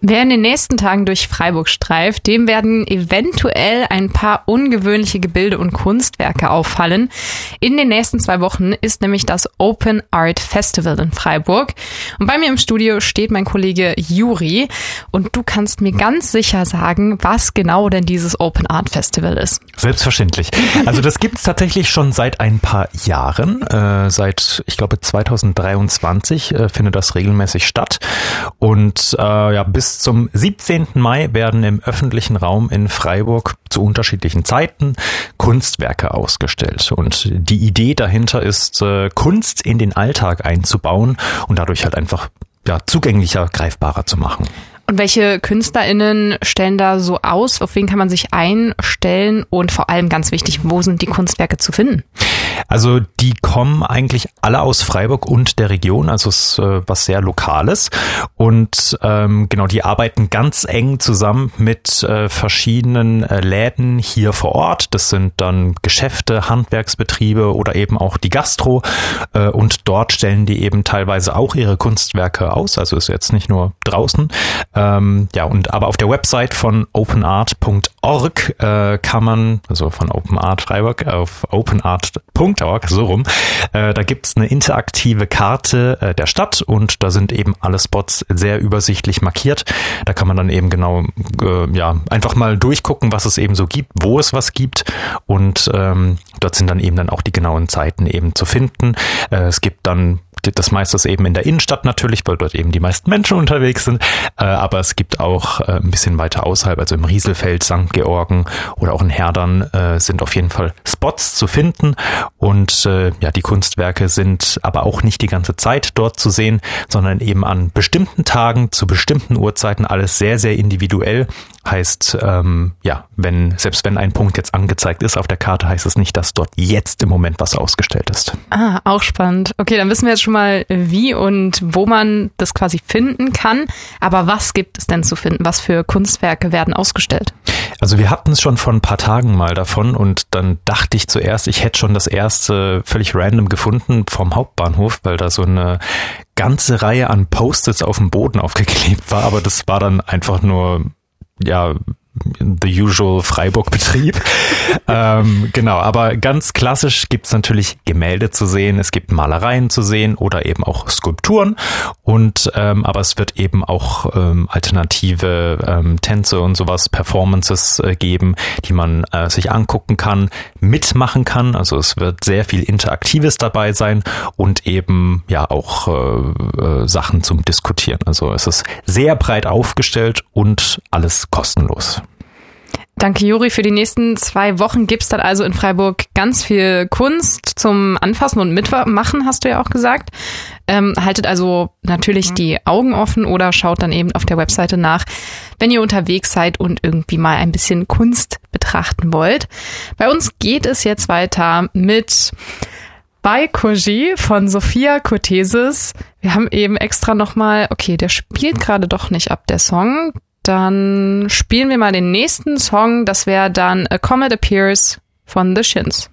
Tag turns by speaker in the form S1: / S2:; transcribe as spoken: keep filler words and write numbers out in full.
S1: Wer in den nächsten Tagen durch Freiburg streift, dem werden eventuell ein paar ungewöhnliche Gebilde und Kunstwerke auffallen. In den nächsten zwei Wochen ist nämlich das Open Art Festival in Freiburg. Und bei mir im Studio steht mein Kollege Juri. Und du kannst mir ganz sicher sagen, was genau denn dieses Open Art Festival ist.
S2: Selbstverständlich. Also das gibt's tatsächlich schon seit ein paar Jahren. Äh, seit, ich glaube, zweitausenddreiundzwanzig äh, findet das regelmäßig statt. Und äh, ja, bis zum siebzehnten Mai werden im öffentlichen Raum in Freiburg zu unterschiedlichen Zeiten Kunstwerke ausgestellt. Und die Idee dahinter ist, äh, Kunst in den Alltag einzubauen und dadurch halt einfach ja, zugänglicher, greifbarer zu machen.
S1: Und welche KünstlerInnen stellen da so aus? Auf wen kann man sich einstellen? Und vor allem ganz wichtig, wo sind die Kunstwerke zu finden?
S2: Also die kommen eigentlich alle aus Freiburg und der Region, also es ist äh, was sehr Lokales. Und ähm, genau, die arbeiten ganz eng zusammen mit äh, verschiedenen äh, Läden hier vor Ort. Das sind dann Geschäfte, Handwerksbetriebe oder eben auch die Gastro. Äh, und dort stellen die eben teilweise auch ihre Kunstwerke aus. Also ist jetzt nicht nur draußen. Ähm, ja, und aber auf der Website von openart punkt org äh, kann man, also von Open Art Freiburg auf openart punkt org, so rum, äh, da gibt's eine interaktive Karte äh, der Stadt und da sind eben alle Spots sehr übersichtlich markiert. Da kann man dann eben genau, äh, ja, einfach mal durchgucken, was es eben so gibt, wo es was gibt und ähm, dort sind dann eben dann auch die genauen Zeiten eben zu finden. Äh, es gibt dann das meiste ist eben in der Innenstadt natürlich, weil dort eben die meisten Menschen unterwegs sind. Äh, aber es gibt auch äh, ein bisschen weiter außerhalb, also im Rieselfeld, Sankt Georgen oder auch in Herdern äh, sind auf jeden Fall Spots zu finden. Und äh, ja, die Kunstwerke sind aber auch nicht die ganze Zeit dort zu sehen, sondern eben an bestimmten Tagen, zu bestimmten Uhrzeiten, alles sehr, sehr individuell. Heißt, ähm, ja, wenn selbst wenn ein Punkt jetzt angezeigt ist auf der Karte, heißt es nicht, dass dort jetzt im Moment was ausgestellt ist.
S1: Ah, auch spannend. Okay, dann wissen wir jetzt schon mal, wie und wo man das quasi finden kann. Aber was gibt es denn zu finden? Was für Kunstwerke werden ausgestellt?
S2: Also wir hatten es schon vor ein paar Tagen mal davon und dann dachte ich zuerst, ich hätte schon das erste völlig random gefunden vom Hauptbahnhof, weil da so eine ganze Reihe an Post-its auf dem Boden aufgeklebt war, aber das war dann einfach nur ja, the usual Freiburg-Betrieb. ähm, genau, aber ganz klassisch gibt's natürlich Gemälde zu sehen, es gibt Malereien zu sehen oder eben auch Skulpturen und ähm, aber es wird eben auch ähm, alternative ähm, Tänze und sowas, Performances äh, geben, die man äh, sich angucken kann, mitmachen kann, also es wird sehr viel Interaktives dabei sein und eben ja auch äh, äh, Sachen zum Diskutieren. Also es ist sehr breit aufgestellt und alles kostenlos.
S1: Danke, Juri. Für die nächsten zwei Wochen gibt's dann also in Freiburg ganz viel Kunst zum Anfassen und Mitmachen, hast du ja auch gesagt. Ähm, haltet also natürlich die Augen offen oder schaut dann eben auf der Webseite nach, wenn ihr unterwegs seid und irgendwie mal ein bisschen Kunst betrachten wollt. Bei uns geht es jetzt weiter mit Baikoji von Sophia Kourtesis. Wir haben eben extra nochmal, okay, der spielt gerade doch nicht ab, der Song. Dann spielen wir mal den nächsten Song. Das wäre dann A Comet Appears von The Shins.